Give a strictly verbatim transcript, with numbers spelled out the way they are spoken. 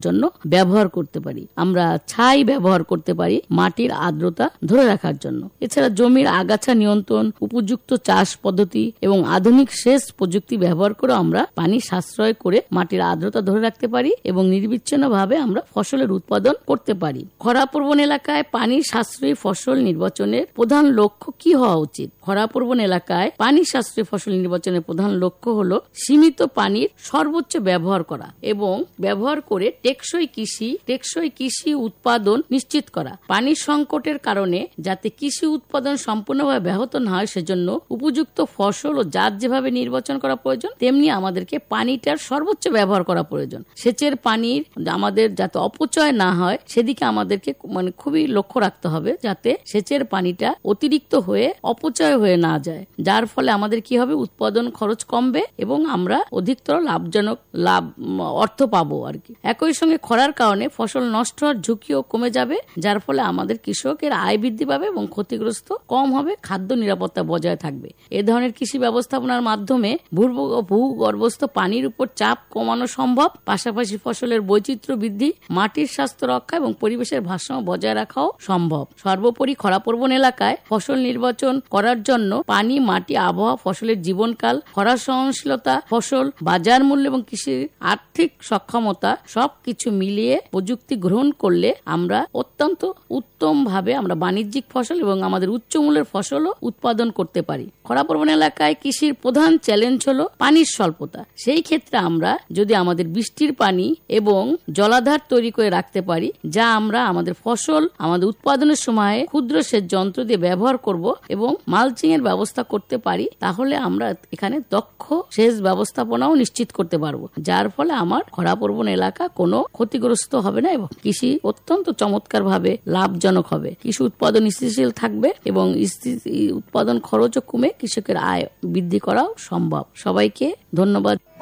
জন্য ব্যবহার করতে পারি। আমরা ছাই ব্যবহার করতে পারি মাটির আর্দ্রতা ধরে রাখার জন্য। এছাড়া জমির আগাছা নিয়ন্ত্রণ, উপযুক্ত চাষ পদ্ধতি এবং আধুনিক সেচ প্রযুক্তি ব্যবহার করে আমরা পানি সাশ্রয় করে মাটির আর্দ্রতা ধরে রাখতে পারি এবং নির্বিচ্ছিন্নভাবে আমরা ফসলের উৎপাদন করতে পারি। খরাপ্রবণ এলাকায় পানি সাশ্রয়ী ফসল নির্বাচনের প্রধান লক্ষ্য কি হওয়া উচিত? খরাপ্রবণ এলাকায় পানি সাশ্রয়ী ফসল নির্বাচনের প্রধান লক্ষ্য হলো সীমিত পানির সর্বোচ্চ ব্যবহার করা এবং ব্যবহার করে টেকসই কৃষি টেকসই কৃষি উৎপাদন নিশ্চিত করা। পানির সংকটের কারণে যাতে কৃষি উৎপাদন সম্পূর্ণভাবে ব্যাহত না হয় সেজন্য উপযুক্ত ফসল ও জাত যেভাবে নির্বাচন করা প্রয়োজন, তেমনি আমাদেরকে পানিটার সর্বোচ্চ ব্যবহার করা প্রয়োজন। সেচের পানির আমাদের যাতে অপচয় না হয় সেদিকে আমাদেরকে মানে খুবই লক্ষ্য রাখতে হবে, যাতে সেচের পানিটা অতিরিক্ত হয়ে অপচয় হয়ে না যায়। যার ফলে আমাদের কি হবে, উৎপাদন খরচ কমবে এবং আমরা অধিকতর লাভজনক লাভ অর্থ পাবো আর কি। একই সঙ্গে খরার কারণে ফসল নষ্ট হওয়ার ঝুঁকিও কমে যাবে, যার ফলে আমাদের কৃষকের আয় বৃদ্ধি পাবে এবং ক্ষতিগ্রস্ত কম হবে, খাদ্য নিরাপত্তা বজায় থাকবে। এ ধরনের কৃষি ব্যবস্থাপনার মাধ্যমে ভূগর্ভস্থ পানির উপর চাপ কমানো সম্ভব, পাশাপাশি ফসলের বৈচিত্র্য বৃদ্ধি, মাটির স্বাস্থ্য রক্ষা এবং পরিবেশের ভারসাম্য বজায় রাখাও সম্ভব। সর্বোপরি খরাপ্রবণ এলাকায় ফসল নির্বাচন করার জন্য পানি, মাটি, আবহাওয়া, ফসলের জীবনকাল, খরা সহনশীলতা, ফসল বাজার মূল্য এবং কৃষির আর্থিক সক্ষমতা সবকিছু মিলিয়ে প্রযুক্তি গ্রহণ করলে আমরা অত্যন্ত উত্তম ভাবে আমরা বাণিজ্যিক ফসল এবং আমাদের উচ্চ মূল্যের ফসলও উৎপাদন করতে পারি। খরাপ্রবণ এলাকায় কৃষির প্রধান চ্যালেঞ্জ হলো পানির স্বল্পতা। সেই ক্ষেত্রে আমরা যদি আমাদের বৃষ্টির পানি এবং জলাধার তৈরি করে রাখতে পারি, যা আমরা আমাদের ফসল আমাদের উৎপাদনের সময় ক্ষুদ্র সেচ যন্ত্র দিয়ে ব্যবহার করব এবং মালচিং এর ব্যবস্থা করতে পারি, তাহলে আমরা এখানে দক্ষ সেচ ব্যবস্থাপনাও নিশ্চিত করতে পারবো, যার ফলে আমার খরাপ্রবণ এলাকা কোনো ক্ষতিগ্রস্ত হবে না এবং কৃষি অত্যন্ত চমৎকার ভাবে লাভজনক হবে। কৃষি উৎপাদন স্থিতিশীল থাকবে এবং উৎপাদন খরচও কমে কৃষকের আয় বৃদ্ধি করাও সম্ভব। সবাইকে ধন্যবাদ।